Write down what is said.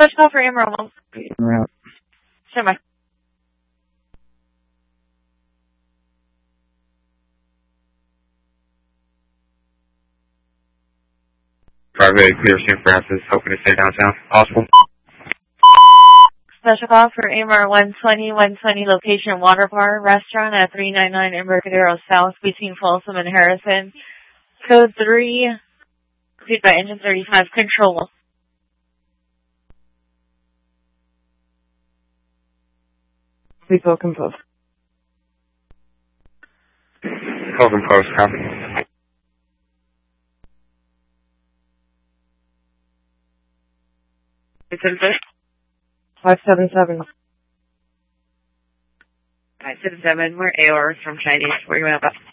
Special call for Emerald. Route. Stand by. Private Clear St. Francis, hoping to stay downtown. Possible. Special call for AMR 120 location Water Bar Restaurant at 399 Embarcadero South between Folsom and Harrison. Code 3, pursued by engine 35, control. Please welcome post. Welcome post, copy. It's in fish. 577. 577, we're AOR from Chinese. Where are you at?